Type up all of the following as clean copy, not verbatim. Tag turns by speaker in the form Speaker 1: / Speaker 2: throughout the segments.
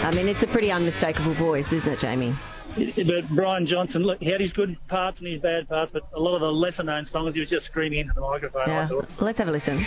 Speaker 1: I mean, it's a pretty unmistakable voice, isn't it, Jamie?
Speaker 2: But Brian Johnson, look, he had his good parts and his bad parts, but a lot of the lesser-known songs, he was just screaming into the microphone.
Speaker 1: Yeah.
Speaker 2: I thought.
Speaker 1: Let's have a listen.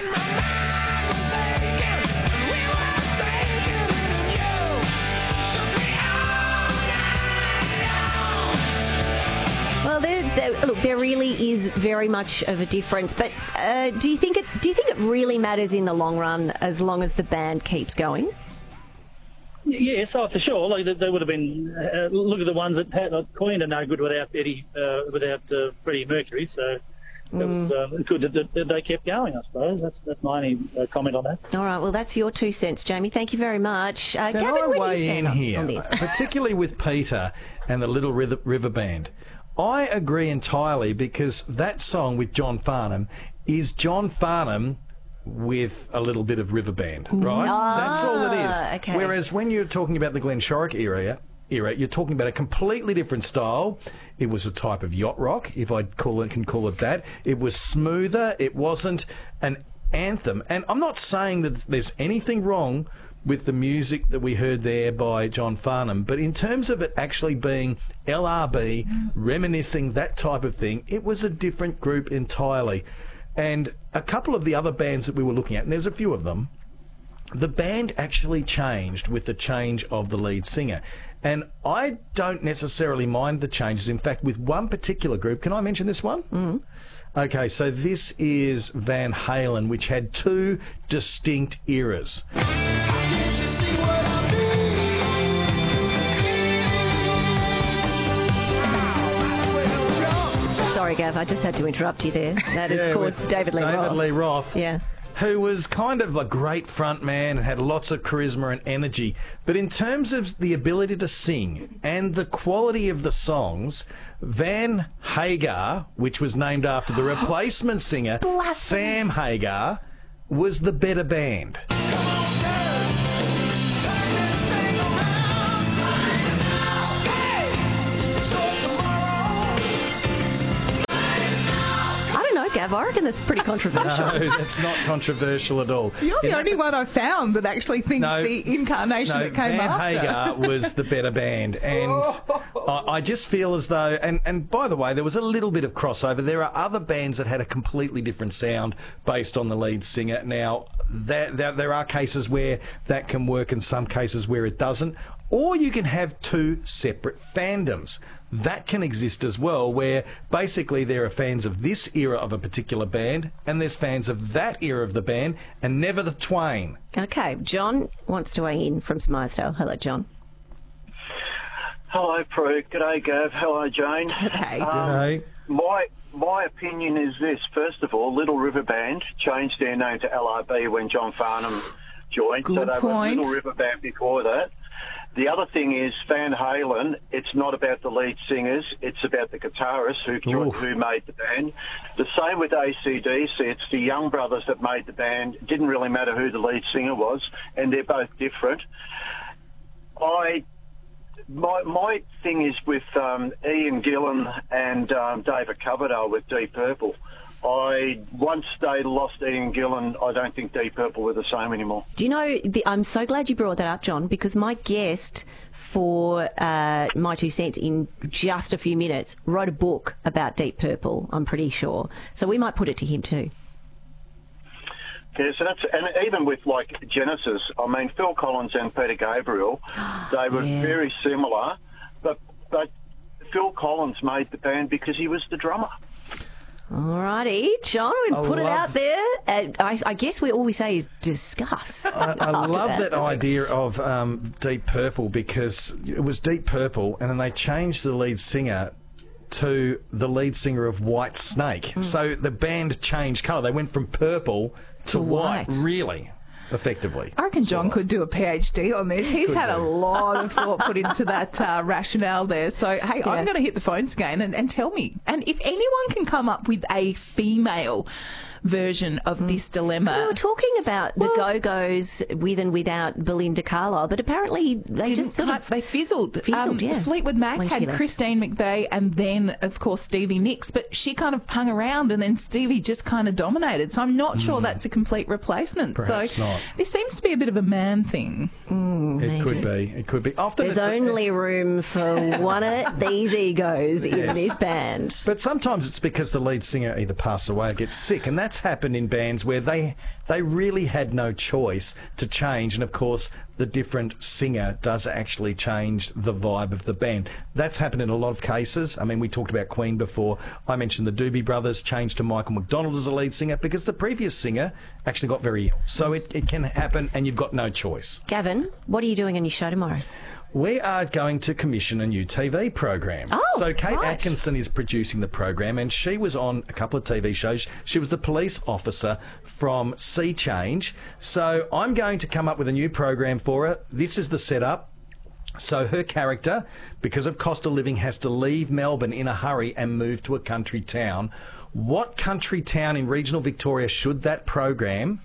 Speaker 1: Well, look, there really is very much of a difference. But do you think it really matters in the long run, as long as the band keeps going?
Speaker 2: Yes, for sure. Like they would have been. Look at the ones that had Queen are no good without Freddie Mercury. So it was good that they kept going. I suppose that's my only comment on that.
Speaker 1: All right. Well, that's your 2 cents, Jamie. Thank you very much.
Speaker 3: Can
Speaker 1: Gavin,
Speaker 3: I
Speaker 1: where do you
Speaker 3: weigh
Speaker 1: stand
Speaker 3: in
Speaker 1: on
Speaker 3: here,
Speaker 1: this?
Speaker 3: particularly with Peter and the Little River Band? I agree entirely, because that song with John Farnham is John Farnham with a little bit of River Band, right? That's all it is.
Speaker 1: Okay.
Speaker 3: Whereas when you're talking about the Glenn Shorrock era, you're talking about a completely different style. It was a type of yacht rock, if I can call it that. It was smoother. It wasn't an anthem. And I'm not saying that there's anything wrong with the music that we heard there by John Farnham, but in terms of it actually being LRB, reminiscing, that type of thing, it was a different group entirely. And a couple of the other bands that we were looking at, and there's a few of them, the band actually changed with the change of the lead singer. And I don't necessarily mind the changes. In fact, with one particular group, can I mention this one? Mm-hmm. Okay, so this is Van Halen, which had 2 distinct eras.
Speaker 1: Sorry, Gav, I just had to interrupt you there. That is, of course, David Lee Roth.
Speaker 3: David Lee Roth.
Speaker 1: Yeah.
Speaker 3: Who was kind of a great front man and had lots of charisma and energy. But in terms of the ability to sing and the quality of the songs, Van Hagar, which was named after the replacement singer, Sam Hagar, was the better band.
Speaker 1: Gav, I reckon that's pretty controversial.
Speaker 3: No, that's not controversial at all.
Speaker 4: You're the only one I've found that actually thinks the incarnation that came
Speaker 3: Van
Speaker 4: after.
Speaker 3: Hagar was the better band, and I just feel as though, and by the way, there was a little bit of crossover. There are other bands that had a completely different sound based on the lead singer. Now, there are cases where that can work and some cases where it doesn't. Or you can have 2 separate fandoms. That can exist as well, where basically there are fans of this era of a particular band and there's fans of that era of the band, and never the twain.
Speaker 1: Okay, John wants to weigh in from Smythesdale. Hello, John.
Speaker 5: Hello, Prue. G'day, Gav. Hello, Jane.
Speaker 4: G'day.
Speaker 3: G'day.
Speaker 5: My opinion is this. First of all, Little River Band changed their name to LRB when John Farnham joined.
Speaker 4: Good
Speaker 5: so they
Speaker 4: point.
Speaker 5: were Little River Band before that. The other thing is Van Halen, it's not about the lead singers, it's about the guitarists who made the band. The same with AC/DC, it's the Young Brothers that made the band. It didn't really matter who the lead singer was, and they're both different. My thing is with Ian Gillan and David Coverdale with Deep Purple. Once they lost Ian Gillan, I don't think Deep Purple were the same anymore.
Speaker 1: Do you know, I'm so glad you brought that up, John, because my guest for my 2 cents in just a few minutes wrote a book about Deep Purple, I'm pretty sure. So we might put it to him too.
Speaker 5: Yeah, so and even with like Genesis, I mean, Phil Collins and Peter Gabriel, they were very similar, but Phil Collins made the band because he was the drummer.
Speaker 1: Alrighty, John, we put it out there. I guess all we say is discuss.
Speaker 3: I love that idea of Deep Purple, because it was Deep Purple and then they changed the lead singer to the lead singer of White Snake. So the band changed colour. They went from purple to white, really. Effectively.
Speaker 4: I reckon John could do a PhD on this. He's had a lot of thought put into that rationale there. So, hey, I'm going to hit the phones again and tell me. And if anyone can come up with a female version of this dilemma.
Speaker 1: We were talking about the Go-Go's with and without Belinda Carlisle, but apparently they just sort of...
Speaker 4: They fizzled.
Speaker 1: Yeah.
Speaker 4: Fleetwood Mac
Speaker 1: When she
Speaker 4: had
Speaker 1: left.
Speaker 4: Christine McVeigh and then, of course, Stevie Nicks, but she kind of hung around and then Stevie just kind of dominated. So I'm not sure that's a complete replacement.
Speaker 3: Perhaps
Speaker 4: so
Speaker 3: not.
Speaker 4: this seems to be a bit of a man thing.
Speaker 3: It could be. It could be. Often
Speaker 1: There's
Speaker 3: it's
Speaker 1: only room for one of these egos in
Speaker 3: Yes.
Speaker 1: this band.
Speaker 3: But sometimes it's because the lead singer either passes away or gets sick, and that's happened in bands where they really had no choice to change. And of course, the different singer does actually change the vibe of the band. That's happened in a lot of cases. I mean, we talked about Queen before. I mentioned the Doobie Brothers changed to Michael McDonald as a lead singer because the previous singer actually got very ill. So it can happen, and you've got no choice.
Speaker 1: Gavin, what are you doing on your show tomorrow?
Speaker 3: We are going to commission a new TV program.
Speaker 1: Oh,
Speaker 3: so Kate
Speaker 1: right.
Speaker 3: Atkinson is producing the program, and she was on a couple of TV shows. She was the police officer from Sea Change. So I'm going to come up with a new program for her. This is the setup. So her character, because of cost of living, has to leave Melbourne in a hurry and move to a country town. What country town in regional Victoria should that program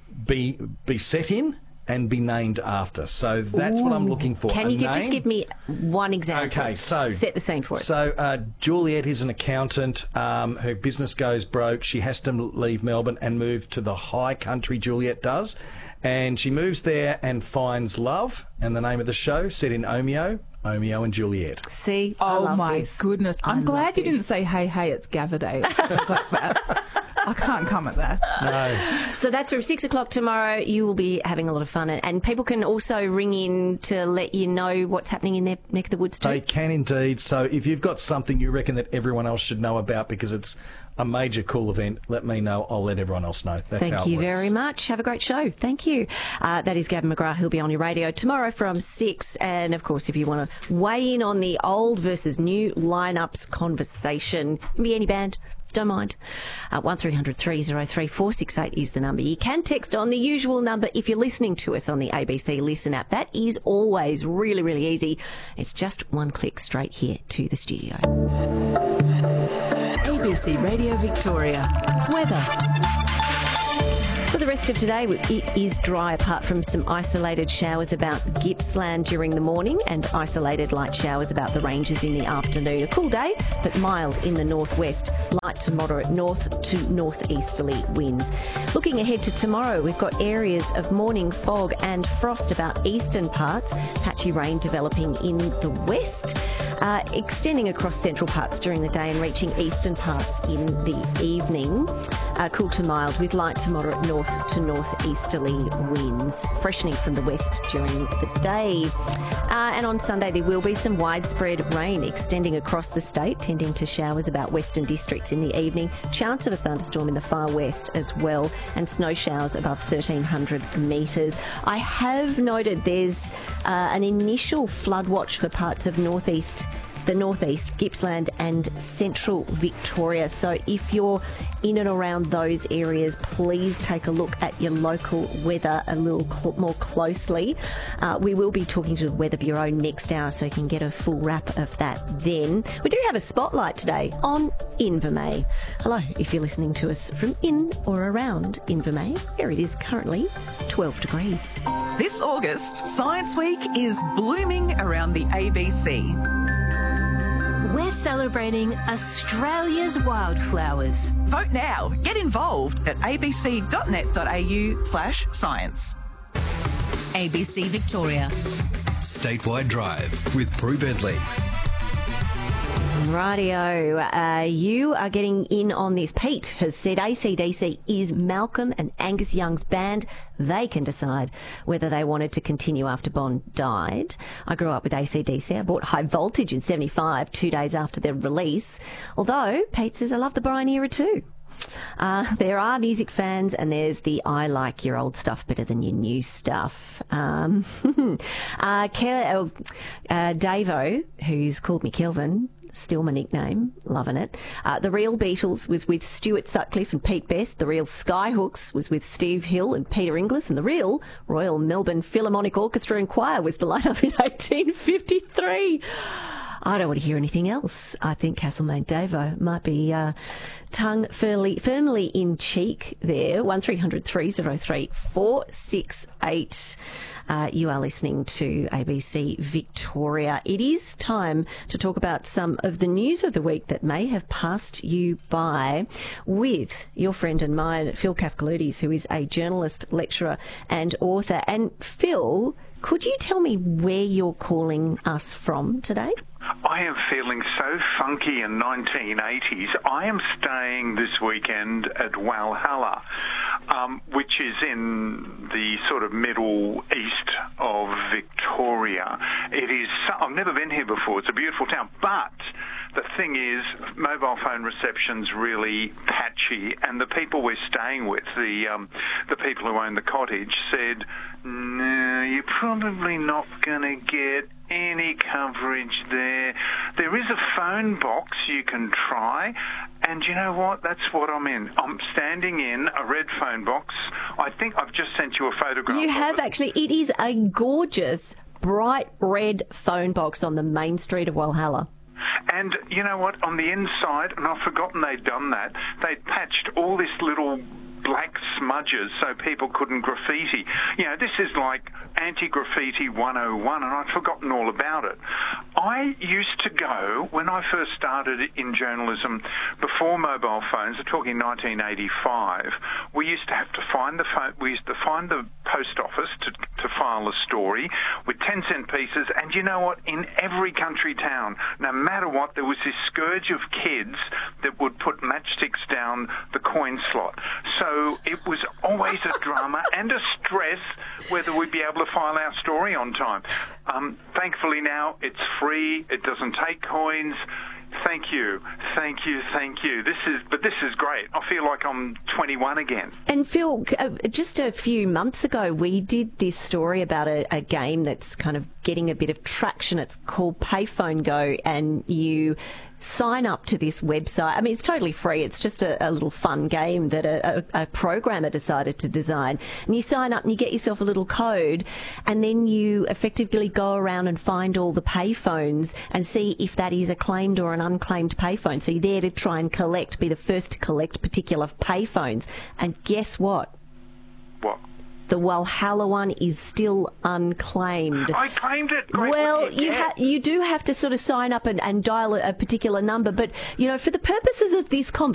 Speaker 3: be set in and be named after? So that's what I'm looking for.
Speaker 1: Can you just give me one example?
Speaker 3: Okay, so...
Speaker 1: Set the scene for us.
Speaker 3: So Juliet is an accountant. Her business goes broke. She has to leave Melbourne and move to the high country, Juliet does. And she moves there and finds love. And the name of the show, set in Omeo and Juliet.
Speaker 1: See, I
Speaker 4: Oh
Speaker 1: love
Speaker 4: my
Speaker 1: this.
Speaker 4: goodness.
Speaker 1: I
Speaker 4: I'm
Speaker 1: love
Speaker 4: glad you
Speaker 1: this.
Speaker 4: didn't say, hey, it's Gavaday. Or something like that. I can't come at that.
Speaker 3: No.
Speaker 1: So that's from 6 o'clock tomorrow. You will be having a lot of fun. And people can also ring in to let you know what's happening in their neck of the woods too.
Speaker 3: They can indeed. So if you've got something you reckon that everyone else should know about because it's a major cool event, let me know. I'll let everyone else know. That's how
Speaker 1: Thank
Speaker 3: it
Speaker 1: you
Speaker 3: works.
Speaker 1: very much. Have a great show. Thank you. That is Gavin McGrath. He'll be on your radio tomorrow from 6. And, of course, if you want to weigh in on the old versus new lineups conversation, it can be any band. Don't mind. 1300 303 468 is the number. You can text on the usual number if you're listening to us on the ABC Listen app. That is always really, really easy. It's just one click straight here to the studio.
Speaker 6: ABC Radio Victoria. Weather.
Speaker 1: For the rest of today, it is dry apart from some isolated showers about Gippsland during the morning and isolated light showers about the ranges in the afternoon. A cool day, but mild in the northwest. Light to moderate north to northeasterly winds. Looking ahead to tomorrow, we've got areas of morning fog and frost about eastern parts. Patchy rain developing in the west, extending across central parts during the day and reaching eastern parts in the evening. Cool to mild with light to moderate north to northeasterly winds, freshening from the west during the day. And on Sunday there will be some widespread rain extending across the state, tending to showers about western districts in the evening. Chance of a thunderstorm in the far west as well, and snow showers above 1,300 metres. I have noted there's an initial flood watch for parts of the northeast, Gippsland and central Victoria. So if you're in and around those areas, please take a look at your local weather a little more closely. We will be talking to the Weather Bureau next hour, so you can get a full wrap of that then. We do have a spotlight today on Invermay. Hello, if you're listening to us from in or around Invermay. Here it is currently 12 degrees.
Speaker 7: This August, Science Week is blooming around the ABC.
Speaker 6: We're celebrating Australia's wildflowers.
Speaker 7: Vote now. Get involved at abc.net.au/science.
Speaker 6: ABC Victoria.
Speaker 8: Statewide Drive with Prue Bentley.
Speaker 1: Rightio, you are getting in on this. Pete has said AC/DC is Malcolm and Angus Young's band. They can decide whether they wanted to continue after Bond died. I grew up with AC/DC. I bought High Voltage in 75, 2 days after their release. Although, Pete says, I love the Brian era too. There are music fans, and there's the I like your old stuff better than your new stuff. Davo, who's called me Kelvin, still my nickname, loving it. The Real Beatles was with Stuart Sutcliffe and Pete Best. The Real Skyhooks was with Steve Hill and Peter Inglis. And the Real Royal Melbourne Philharmonic Orchestra and Choir was the lineup in 1853. I don't want to hear anything else. I think Castlemaine Davo might be tongue firmly in cheek there. 1300 303 468. You are listening to ABC Victoria. It is time to talk about some of the news of the week that may have passed you by with your friend and mine, Phil Kafkaloutis, who is a journalist, lecturer and author. And Phil, could you tell me where you're calling us from today?
Speaker 9: I am feeling so funky in 1980s. I am staying this weekend at Walhalla, which is in the sort of middle east of Victoria. It is. I've never been here before. It's a beautiful town, but the thing is, mobile phone reception's really patchy, and the people we're staying with, the people who own the cottage, said, "No, you're probably not going to get any coverage there. There is a phone box you can try, and you know what? That's what I'm in. I'm standing in a red phone box. I think I've just sent you a photograph.
Speaker 1: You have actually. It is a gorgeous, bright red phone box on the main street of Walhalla.
Speaker 9: And you know what? On the inside, and I've forgotten they'd done that, they'd patched all this little black smudges so people couldn't graffiti. You know, this is like anti-graffiti 101, and I'd forgotten all about it. I used to go, when I first started in journalism, before mobile phones, we're talking 1985, we used to have to find the phone, we used to find the post office to file a story with 10-cent pieces, and you know what? In every country town, no matter what, there was this scourge of kids that would put matchsticks down the coin slot. So it was always a drama and a stress whether we'd be able to file our story on time. Thankfully now it's free. It doesn't take coins. Thank you. This is great. I feel like I'm 21 again.
Speaker 1: And Phil, just a few months ago, we did this story about a game that's kind of getting a bit of traction. It's called Payphone Go, and you sign up to this website. I mean, it's totally free. It's just a little fun game that a programmer decided to design. And you sign up and you get yourself a little code, and then you effectively go around and find all the payphones and see if that is a claimed or an unclaimed payphone. So you're there to try and be the first to collect particular payphones. And guess what?
Speaker 9: What?
Speaker 1: The Walhalla one is still unclaimed.
Speaker 9: I claimed it. Great.
Speaker 1: Well, you do have to sort of sign up and dial a particular number, but, you know, for the purposes of this conversation,